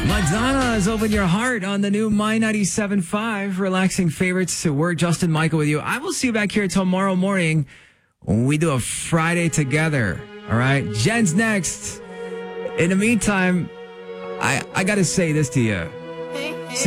Madonna's Open Your Heart on the new My 97.5. Relaxing favorites to work. Justin Michael with you. I will see you back here tomorrow morning when we do a Friday together. All right. Jen's next. In the meantime, I got to say this to you.